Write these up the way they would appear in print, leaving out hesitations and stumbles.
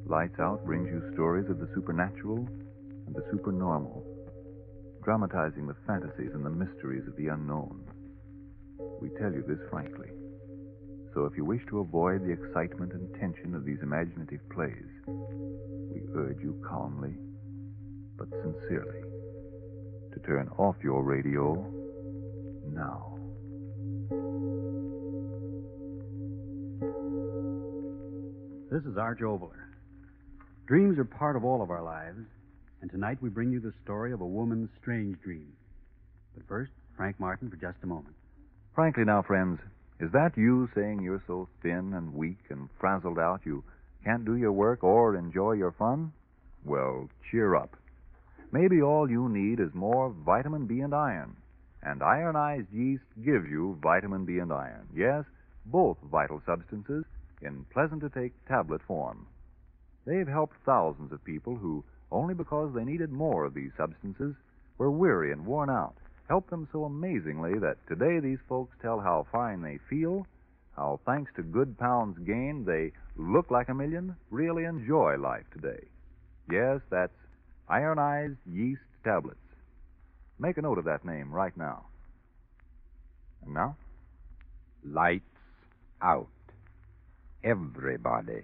Lights Out brings you stories of the supernatural and the supernormal, dramatizing the fantasies and the mysteries of the unknown. We tell you this frankly. So if you wish to avoid the excitement and tension of these imaginative plays, we urge you calmly, but sincerely, to turn off your radio now. This is Arch Oboler. Dreams are part of all of our lives, and tonight we bring you the story of a woman's strange dream. But first, Frank Martin for just a moment. Frankly now, friends, is that you saying you're so thin and weak and frazzled out you can't do your work or enjoy your fun? Well, cheer up. Maybe all you need is more vitamin B and iron. And ironized yeast gives you vitamin B and iron. Yes, both vital substances in pleasant-to-take tablet form. They've helped thousands of people who, only because they needed more of these substances, were weary and worn out. Helped them so amazingly that today these folks tell how fine they feel, how thanks to good pounds gained they look like a million, really enjoy life today. Yes, that's ironized yeast tablets. Make a note of that name right now. And now? Lights out. Everybody.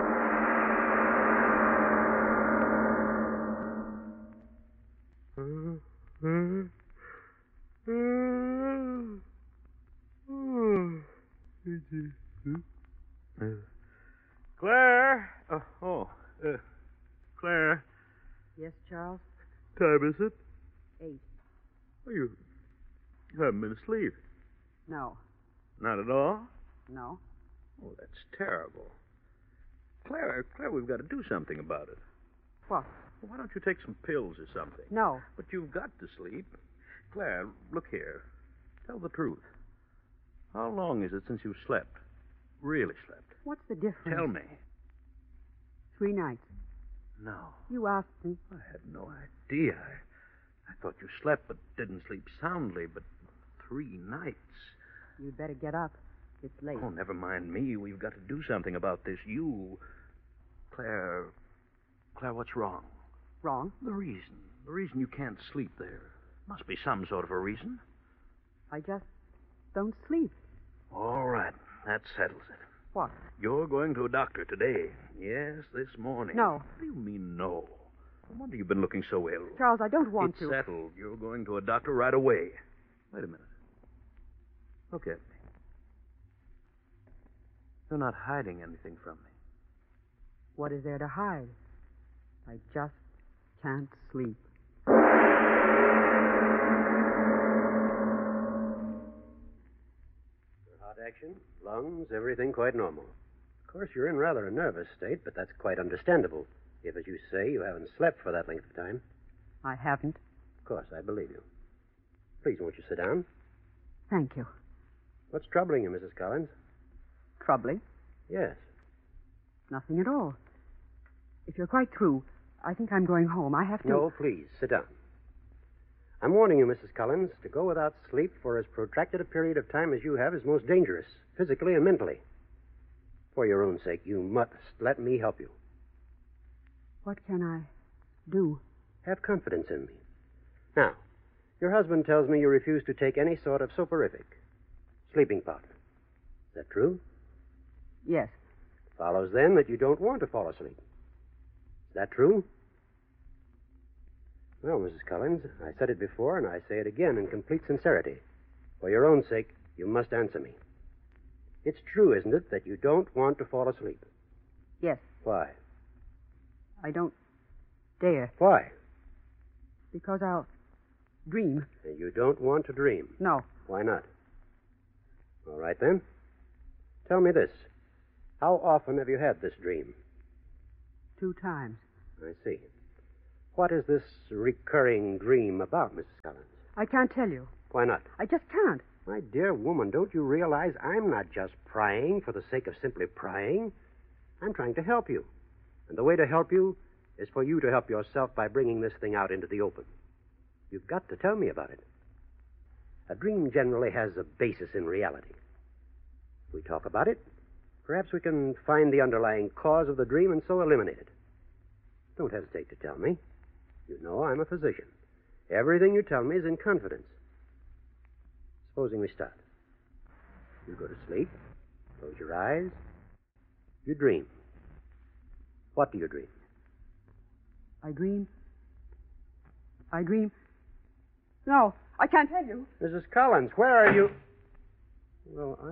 Claire? Claire. Yes, Charles? Time is it? 8. Oh, you haven't been asleep. No. Not at all? No. Oh, that's terrible. Claire, we've got to do something about it. What? Well, why don't you take some pills or something? No. But you've got to sleep. Claire, look here. Tell the truth. How long is it since you slept? Really slept? What's the difference? Tell me. 3 nights. No. You asked me. I had no idea. I thought you slept but didn't sleep soundly, but 3 nights. You'd better get up. It's late. Oh, never mind me. We've got to do something about this. Claire, what's wrong? Wrong? The reason you can't sleep there. Must be some sort of a reason. I just don't sleep. All right. That settles it. What? You're going to a doctor today. Yes, this morning. No. What do you mean, no? No wonder you've been looking so ill. Charles, I don't want to. It's settled. You're going to a doctor right away. Wait a minute. Look at me. You're not hiding anything from me. What is there to hide? I just can't sleep. Heart action, lungs, everything quite normal. Of course, you're in rather a nervous state, but that's quite understandable. If, as you say, you haven't slept for that length of time. I haven't. Of course, I believe you. Please, won't you sit down? Thank you. What's troubling you, Mrs. Collins? Troubling? Yes. Nothing at all. If you're quite through, I think I'm going home. I have to... No, please, sit down. I'm warning you, Mrs. Collins, to go without sleep for as protracted a period of time as you have is most dangerous, physically and mentally. For your own sake, you must let me help you. What can I do? Have confidence in me. Now, your husband tells me you refuse to take any sort of soporific, sleeping powder. Is that true? Yes. Follows then that you don't want to fall asleep. Is that true? Well, Mrs. Collins, I said it before, and I say it again in complete sincerity. For your own sake, you must answer me. It's true, isn't it, that you don't want to fall asleep? Yes. Why? I don't dare. Why? Because I'll dream. And you don't want to dream? No. Why not? All right, then. Tell me this. How often have you had this dream? 2 times. I see. What is this recurring dream about, Mrs. Collins? I can't tell you. Why not? I just can't. My dear woman, don't you realize I'm not just prying for the sake of simply prying? I'm trying to help you. And the way to help you is for you to help yourself by bringing this thing out into the open. You've got to tell me about it. A dream generally has a basis in reality. If we talk about it, perhaps we can find the underlying cause of the dream and so eliminate it. Don't hesitate to tell me. You know I'm a physician. Everything you tell me is in confidence. Supposing we start. You go to sleep. Close your eyes. You dream. What do you dream? I dream. No, I can't tell you. Mrs. Collins, where are you? Well,